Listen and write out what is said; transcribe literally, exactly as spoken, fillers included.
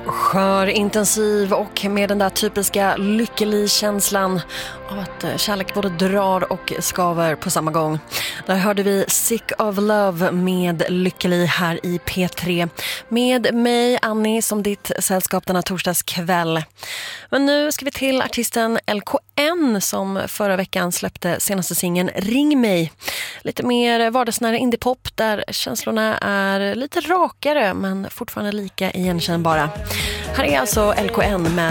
Skör, intensiv och med den där typiska lycklig-känslan av att kärlek både drar och skaver på samma gång. Där hörde vi Sick of Love med Lycklig här i P tre. Med mig, Annie, som ditt sällskap denna torsdagskväll. Men nu ska vi till artisten L K N som förra veckan släppte senaste singeln Ring mig. Lite mer vardagsnära indiepop där känslorna är lite rakare men fortfarande lika igenkännbara. Här är alltså L K N med